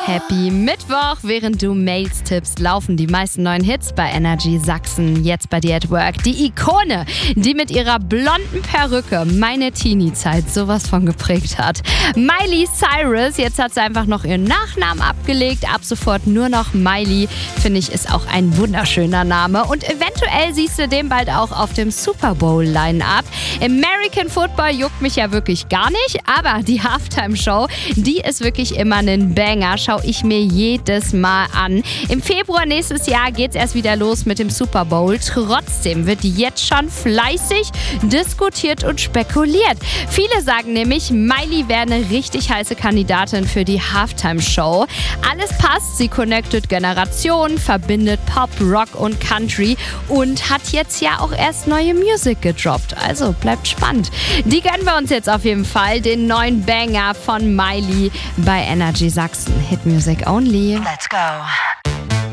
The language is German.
Happy Mittwoch! Während du Mails tippst, laufen die meisten neuen Hits bei Energy Sachsen. Jetzt bei dir at Work. Die Ikone, die mit ihrer blonden Perücke meine Teenie-Zeit sowas von geprägt hat. Miley Cyrus, jetzt hat sie einfach noch ihren Nachnamen abgelegt. Ab sofort nur noch Miley. Finde ich, ist auch ein wunderschöner Name. Und eventuell siehst du den bald auch auf dem Super Bowl-Line-Up. American Football juckt mich ja wirklich gar nicht, aber die Halftime-Show, die ist wirklich immer ein Banger. Schaue ich mir jedes Mal an. Im Februar nächstes Jahr geht es erst wieder los mit dem Super Bowl. Trotzdem wird jetzt schon fleißig diskutiert und spekuliert. Viele sagen nämlich, Miley wäre eine richtig heiße Kandidatin für die Halftime-Show. Alles passt, sie connectet Generationen, verbindet Pop, Rock und Country und hat jetzt ja auch erst neue Musik gedroppt. Also bleibt spannend. Die gönnen wir uns jetzt auf jeden Fall, den neuen Banger von Miley bei Energy Sachsen. Hit Music only. Let's go.